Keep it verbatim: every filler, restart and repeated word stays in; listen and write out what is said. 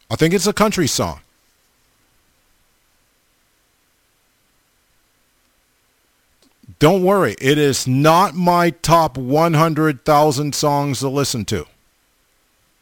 I think it's a country song. Don't worry. It is not my top one hundred thousand songs to listen to.